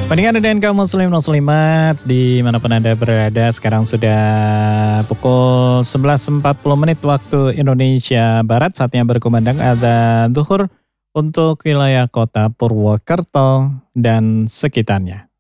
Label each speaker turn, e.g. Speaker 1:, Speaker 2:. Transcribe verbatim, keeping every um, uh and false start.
Speaker 1: Pendengar dan kaum muslim muslimat dimanapun Anda berada, sekarang sudah pukul sebelas empat puluh menit waktu Indonesia Barat, saatnya berkumandang adzan zuhur untuk wilayah kota Purwokerto dan sekitarnya.